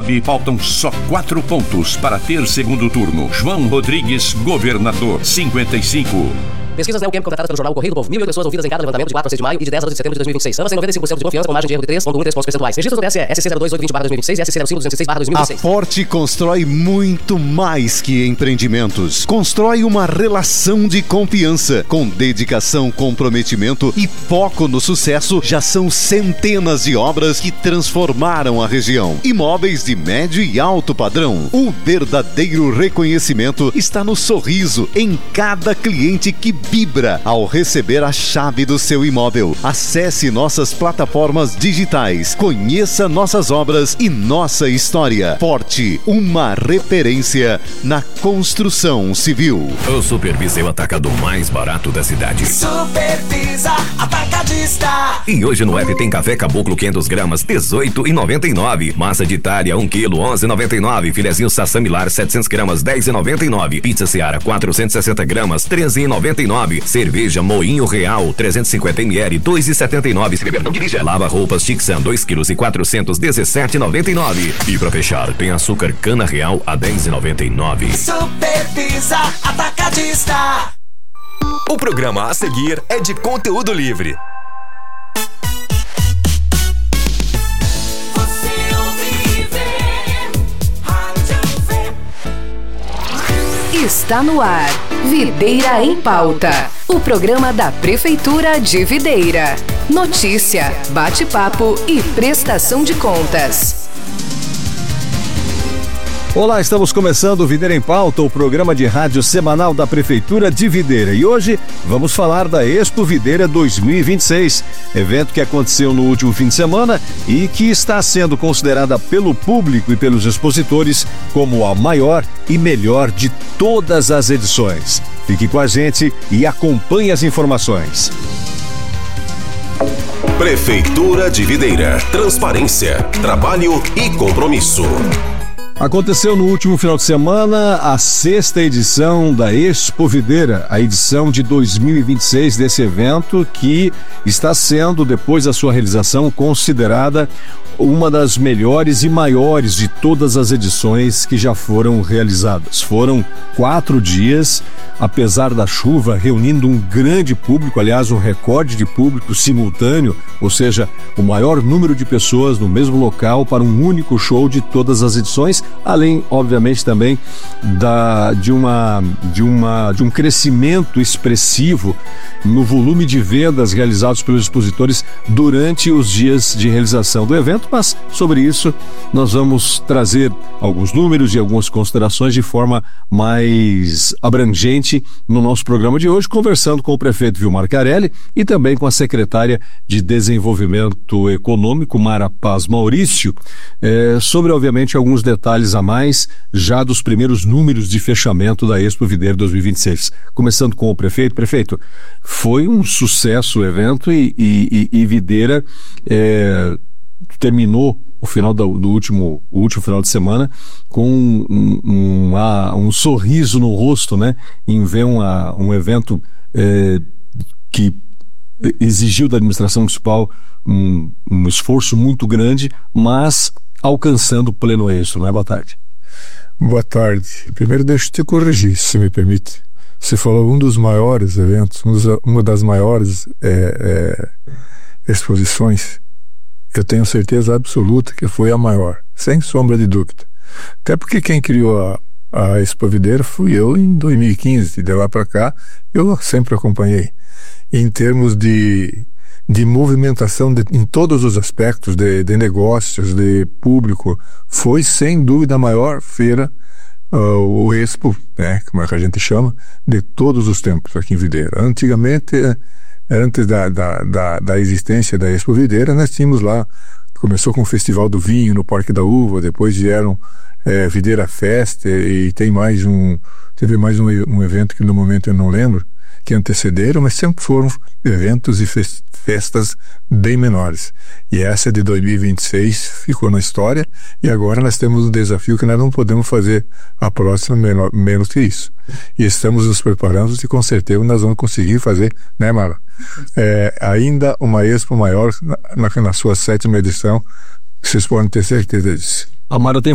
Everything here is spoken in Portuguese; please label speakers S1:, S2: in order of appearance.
S1: Ibope, faltam só 4 pontos para ter segundo turno. João Rodrigues, governador, 55.
S2: Pesquisas Neoquímica contratadas pelo jornal O Correio do Povo. 1.008 pessoas ouvidas em cada levantamento de 4 a 6 de maio e de 10 a 12 de setembro de 2026. Ambas têm 95% de confiança, com margem de erro de 3,1 pontos percentuais. Registros do TSE, SC02820/2026 e SC05216/2026.
S3: A Forte constrói muito mais que empreendimentos. Constrói uma relação de confiança. Com dedicação, comprometimento e foco no sucesso, já são centenas de obras que transformaram a região. Imóveis de médio e alto padrão. O verdadeiro reconhecimento está no sorriso em cada cliente que vibra ao receber a chave do seu imóvel. Acesse nossas plataformas digitais, conheça nossas obras e nossa história. Forte, uma referência na construção civil.
S4: O Supervisa é o atacado mais barato da cidade.
S5: Supervisa Atacadista.
S4: E hoje no app tem café caboclo 500 gramas, R$18,99. Massa de Itália 1 kg, R$11,99. Filezinho Sassamilar 700 gramas, R$10,99. Pizza Seara 460 gramas, R$13,99. Cerveja Moinho Real 350 ml, R$2,79. Se beber não dirija. Lava roupas Tixan 2 kg e 400, R$17,99. E pra fechar, tem açúcar cana real a R$10,99.
S5: Supervisa Atacadista.
S6: O programa a seguir é de conteúdo livre.
S7: Está no ar, Videira em Pauta, o programa da Prefeitura de Videira. Notícia, bate-papo e prestação de contas.
S3: Olá, estamos começando o Videira em Pauta, o programa de rádio semanal da Prefeitura de Videira. E hoje vamos falar da Expo Videira 2026, evento que aconteceu no último fim de semana e que está sendo considerada pelo público e pelos expositores como a maior e melhor de todas as edições. Fique com a gente e acompanhe as informações.
S8: Prefeitura de Videira. Transparência, trabalho e compromisso.
S3: Aconteceu no último final de semana a 6ª edição da Expo Videira, a edição de 2026 desse evento que está sendo, depois da sua realização, considerada uma das melhores e maiores de todas as edições que já foram realizadas. Foram 4 dias, apesar da chuva, reunindo um grande público, aliás, um recorde de público simultâneo, ou seja, o maior número de pessoas no mesmo local para um único show de todas as edições, além, obviamente, também de um crescimento expressivo no volume de vendas realizados pelos expositores durante os dias de realização do evento, mas sobre isso nós vamos trazer alguns números e algumas considerações de forma mais abrangente no nosso programa de hoje, conversando com o prefeito Vilmar Carelli e também com a secretária de Desenvolvimento Econômico, Mara Paz Maurício, sobre, obviamente, alguns detalhes a mais já dos primeiros números de fechamento da Expo Videira 2026. Começando com o prefeito. Prefeito, foi um sucesso o evento e Videira terminou o final do último final de semana com um sorriso no rosto, né, em ver um evento que exigiu da administração municipal um esforço muito grande, mas alcançando pleno êxito, não é? Boa tarde.
S9: Boa tarde. Primeiro deixa eu te corrigir, se me permite. Você falou um dos maiores eventos, uma das maiores exposições. Eu tenho certeza absoluta que foi a maior, sem sombra de dúvida. Até porque quem criou a Expo Videira fui eu em 2015, de lá para cá eu sempre acompanhei. Em termos de movimentação em todos os aspectos, de negócios, de público, foi sem dúvida a maior feira, o Expo, né, como é que a gente chama, de todos os tempos aqui em Videira. Antigamente, antes da existência da Expo Videira, nós tínhamos lá, começou com o Festival do Vinho no Parque da Uva, depois vieram Videira Festa e teve mais um evento que no momento eu não lembro, que antecederam, mas sempre foram eventos e festas bem menores. E essa de 2026 ficou na história, e agora nós temos um desafio que nós não podemos fazer a próxima menos que isso. E estamos nos preparando e com certeza nós vamos conseguir fazer, né, Mara? Ainda uma Expo maior na sua 7ª edição, vocês podem ter certeza disso.
S3: A Mara tem